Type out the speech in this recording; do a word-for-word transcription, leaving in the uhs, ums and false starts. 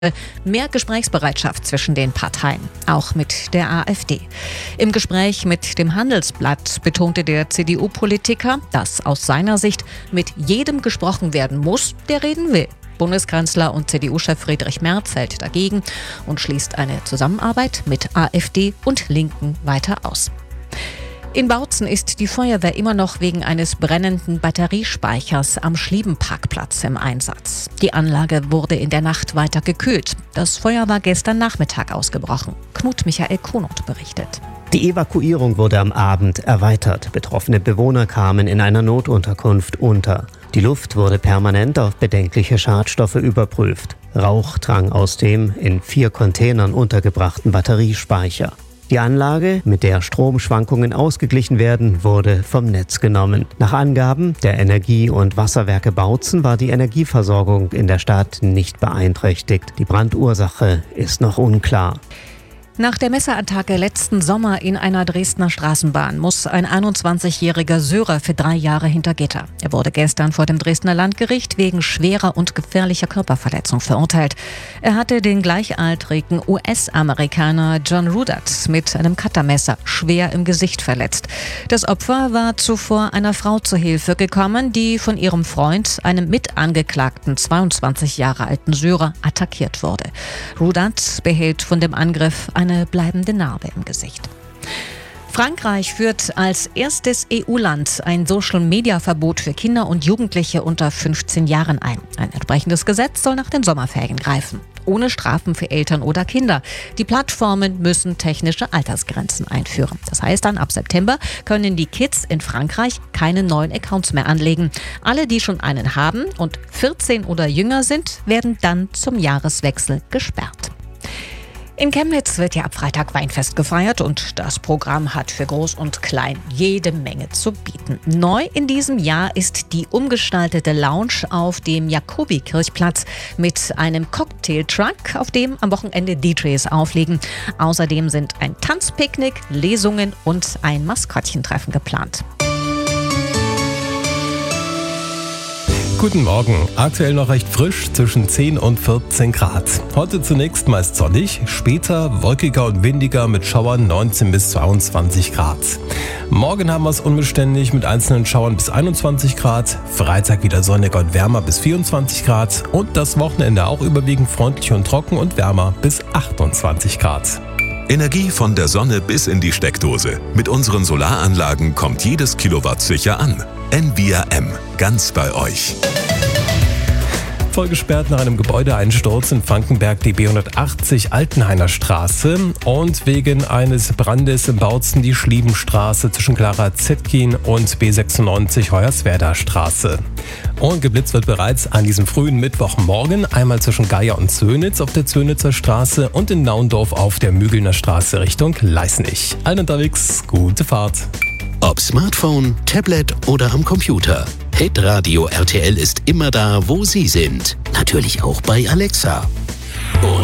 mehr Gesprächsbereitschaft zwischen den Parteien, auch mit der AfD. Im Gespräch mit dem Handelsblatt betonte der C D U-Politiker, dass aus seiner Sicht mit jedem gesprochen werden muss, der reden will. Bundeskanzler und C D U-Chef Friedrich Merz hält dagegen und schließt eine Zusammenarbeit mit AfD und Linken weiter aus. In Bautzen ist die Feuerwehr immer noch wegen eines brennenden Batteriespeichers am Schliebenparkplatz im Einsatz. Die Anlage wurde in der Nacht weiter gekühlt. Das Feuer war gestern Nachmittag ausgebrochen. Knut Michael Kunert berichtet. Die Evakuierung wurde am Abend erweitert. Betroffene Bewohner kamen in einer Notunterkunft unter. Die Luft wurde permanent auf bedenkliche Schadstoffe überprüft. Rauch drang aus dem in vier Containern untergebrachten Batteriespeicher. Die Anlage, mit der Stromschwankungen ausgeglichen werden, wurde vom Netz genommen. Nach Angaben der Energie- und Wasserwerke Bautzen war die Energieversorgung in der Stadt nicht beeinträchtigt. Die Brandursache ist noch unklar. Nach der Messerattacke letzten Sommer in einer Dresdner Straßenbahn muss ein einundzwanzigjähriger Syrer für drei Jahre hinter Gitter. Er wurde gestern vor dem Dresdner Landgericht wegen schwerer und gefährlicher Körperverletzung verurteilt. Er hatte den gleichaltrigen U S-Amerikaner John Rudat mit einem Cuttermesser schwer im Gesicht verletzt. Das Opfer war zuvor einer Frau zu Hilfe gekommen, die von ihrem Freund, einem mitangeklagten zweiundzwanzig Jahre alten Syrer, attackiert wurde. Rudat behält von dem Angriff eine bleibende Narbe im Gesicht. Frankreich führt als erstes E U-Land ein Social-Media-Verbot für Kinder und Jugendliche unter fünfzehn Jahren ein. Ein entsprechendes Gesetz soll nach den Sommerferien greifen. Ohne Strafen für Eltern oder Kinder. Die Plattformen müssen technische Altersgrenzen einführen. Das heißt dann, ab September können die Kids in Frankreich keine neuen Accounts mehr anlegen. Alle, die schon einen haben und vierzehn oder jünger sind, werden dann zum Jahreswechsel gesperrt. In Chemnitz wird ja ab Freitag Weinfest gefeiert und das Programm hat für Groß und Klein jede Menge zu bieten. Neu in diesem Jahr ist die umgestaltete Lounge auf dem Jakobikirchplatz mit einem Cocktailtruck, auf dem am Wochenende D Js auflegen. Außerdem sind ein Tanzpicknick, Lesungen und ein Maskottchentreffen geplant. Guten Morgen. Aktuell noch recht frisch, zwischen zehn und vierzehn Grad. Heute zunächst meist sonnig, später wolkiger und windiger mit Schauern neunzehn bis zweiundzwanzig Grad. Morgen haben wir es unbeständig mit einzelnen Schauern bis einundzwanzig Grad. Freitag wieder sonnig und wärmer bis vierundzwanzig Grad. Und das Wochenende auch überwiegend freundlich und trocken und wärmer bis achtundzwanzig Grad. Energie von der Sonne bis in die Steckdose. Mit unseren Solaranlagen kommt jedes Kilowatt sicher an. N V R M, ganz bei euch. Voll gesperrt nach einem Gebäudeeinsturz in Frankenberg die B hundertachtzig Altenhainer Straße und wegen eines Brandes in Bautzen die Schliebenstraße zwischen Clara Zetkin und B sechsundneunzig Hoyerswerda Straße. Und geblitzt wird bereits an diesem frühen Mittwochmorgen einmal zwischen Geier und Zönitz auf der Zönitzer Straße und in Naundorf auf der Mügelner Straße Richtung Leißnich. Allen unterwegs, gute Fahrt. Ob Smartphone, Tablet oder am Computer. Hitradio R T L ist immer da, wo Sie sind. Natürlich auch bei Alexa.